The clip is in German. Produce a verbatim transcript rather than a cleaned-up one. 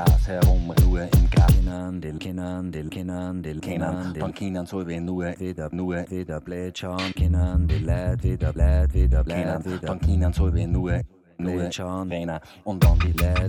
Gras herum, nur im Gras. Kindern, del Kindern, del Kindern, del Kindern, von Kindern soll wir nur wieder, nur wieder Blätschern. Kindern, del Lät, wieder Blät, wieder Blät, von Kindern soll wir nur nur Blätschern. Und dann die Lät,